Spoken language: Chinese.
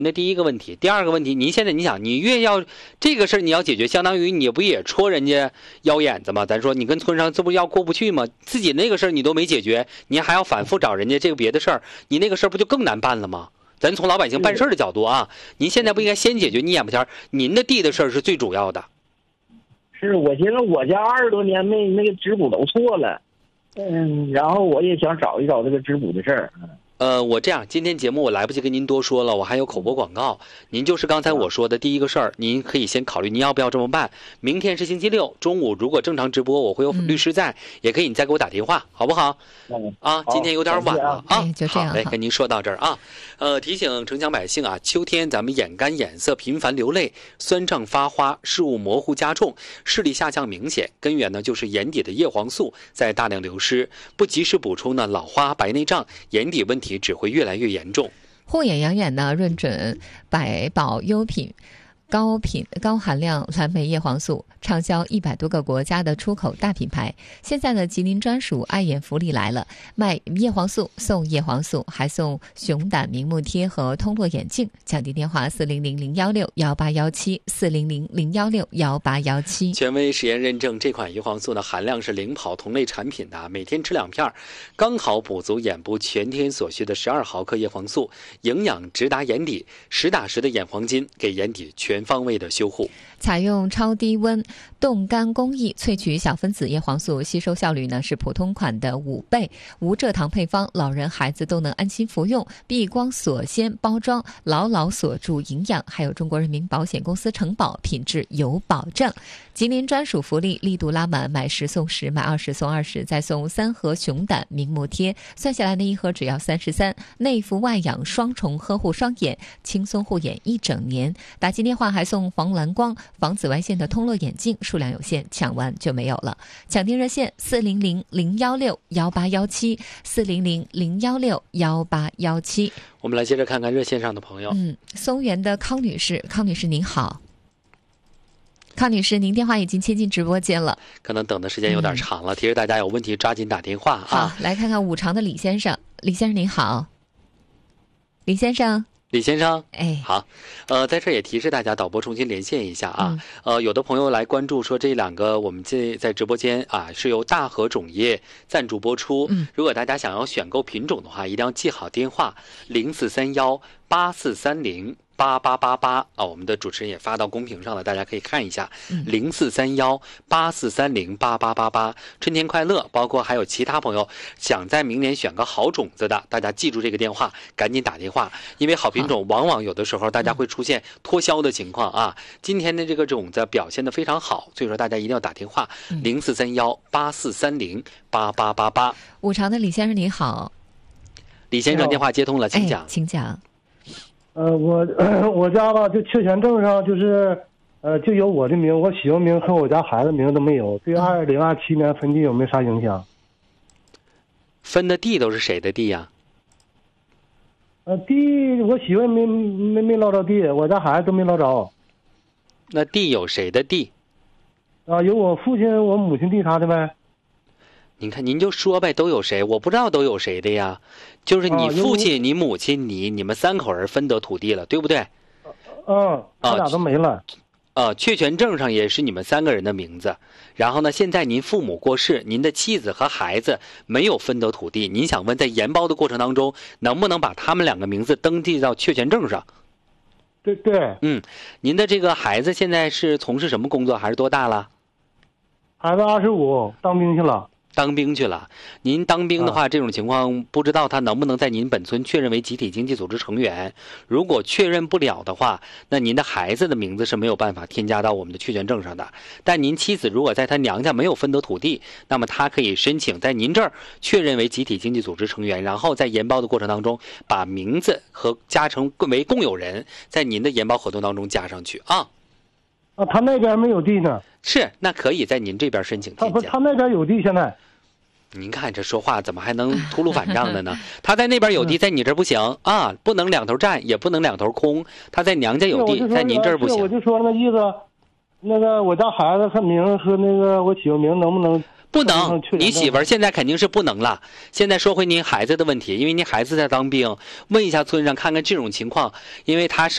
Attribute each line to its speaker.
Speaker 1: 那第一个问题。第二个问题，您现在你想，你越要这个事儿你要解决，相当于你不也戳人家腰眼子吗？咱说你跟村上这不要过不去吗？自己那个事儿你都没解决，你还要反复找人家这个别的事儿，你那个事儿不就更难办了吗？咱从老百姓办事的角度啊，您现在不应该先解决你眼巴前您的地的事儿是最主要的。
Speaker 2: 是我寻思我家20多年那个质补都错了，然后我也想找一找这个质补的事儿。
Speaker 1: 我这样，今天节目我来不及跟您多说了，我还有口播广告。您就是刚才我说的第一个事儿，您可以先考虑您要不要这么办。明天是星期六中午，如果正常直播，我会有律师在，也可以你再给我打电话，好不好？啊，今天有点晚了啊，
Speaker 3: 就这样。
Speaker 1: 好嘞，跟您说到这儿啊。提醒城乡百姓啊，秋天咱们眼干眼涩、频繁流泪、酸胀发花、视物模糊加重、视力下降明显，根源呢就是眼底的叶黄素在大量流失，不及时补充呢，老花、白内障、眼底问题只会越来越严重。
Speaker 3: 护眼养眼呢，认准百宝优品。高含量蓝莓叶黄素，畅销100多个国家的出口大品牌。现在的吉林专属爱眼福利来了，卖叶黄素送叶黄素，还送熊胆明目贴和通络眼镜。抢订电话400-016-1817，400-016-1817。
Speaker 1: 权威实验认证，这款叶黄素的含量是领跑同类产品的，每天吃2片，刚好补足眼部全天所需的12毫克叶黄素，营养直达眼底，实打实的眼黄金，给眼底全方位的修护。
Speaker 3: 采用超低温冻干工艺萃取小分子叶黄素，吸收效率呢是普通款的5倍，无蔗糖配方，老人孩子都能安心服用，避光锁鲜包装，牢牢锁住营养，还有中国人民保险公司承保，品质有保证。吉林专属福利力度拉满，买10送10，买20送20，再送3盒熊胆明目贴，算下来呢一盒只要33，内服外养双重呵护双眼，轻松护眼1整年。打进电话还送防蓝光、防紫外线的通络眼镜，数量有限，抢完就没有了。抢订热线400-016-1817，400-016-1817。
Speaker 1: 我们来接着看看热线上的朋友。
Speaker 3: 松原的康女士，康女士您好。康女士，您电话已经切进直播间了，
Speaker 1: 可能等的时间有点长了，提示大家有问题抓紧打电话啊。
Speaker 3: 好，来看看五常的李先生。李先生您好。李先生，哎，
Speaker 1: 好，在这也提示大家，导播重新连线一下啊。有的朋友来关注说这2个我们在直播间啊是由大和种业赞助播出。如果大家想要选购品种的话，一定要记好电话043184308888啊，我们的主持人也发到公屏上了，大家可以看一下。043184308888。春天快乐，包括还有其他朋友想在明年选个好种子的，大家记住这个电话，赶紧打电话，因为好品种往往有的时候大家会出现脱销的情况啊。今天的这个种子表现得非常好，所以说大家一定要打电话043184308888。
Speaker 3: 五常的李先生您好。
Speaker 1: 李先生电话接通了，请讲。
Speaker 3: 请讲。
Speaker 4: 我家吧，就确权证上就是就有我的名，我媳妇名和我家孩子名都没有，对2027年分地有没有啥影响？
Speaker 1: 分的地都是谁的地呀？
Speaker 4: 地我媳妇没捞着地，我家孩子都没捞着。
Speaker 1: 那地有谁的地？
Speaker 4: 有我父亲、我母亲地啥的呗。
Speaker 1: 您看，您就说呗，都有谁？我不知道都有谁的呀。就是你父亲、你母亲、你们3口人分得土地了，对不对？
Speaker 4: 他俩都没了。
Speaker 1: 确权证上也是你们3个人的名字。然后呢，现在您父母过世，您的妻子和孩子没有分得土地。您想问，在研包的过程当中，能不能把他们2个名字登记到确权证上？
Speaker 4: 对。
Speaker 1: 您的这个孩子现在是从事什么工作，还是多大了？
Speaker 4: 孩子25，当兵去了。您当兵的话，这种情况不知道他能不能在您本村确认为集体经济组织成员。如果确认不了的话，那您的孩子的名字是没有办法添加到我们的确权证上的。但您妻子如果在她娘家没有分得土地，那么她可以申请在您这儿确认为集体经济组织成员，然后在研包的过程当中把名字和加成为共有人，在您的研包合同当中加上去啊。 他那边没有地呢。
Speaker 1: 是，那可以在您这边申请添加。
Speaker 4: 他那边有地现在。
Speaker 1: 您看这说话怎么还能秃噜反账的呢？他在那边有地，在你这儿不行啊，不能2头占，也不能2头空。他在娘家有地，在您这儿不行。
Speaker 4: 我就说那意思，那个我家孩子他名和那个我媳妇名能不能？
Speaker 1: 不能，你媳妇儿现在肯定是不能了。现在说回您孩子的问题，因为您孩子在当兵，问一下村上看看这种情况，因为他是。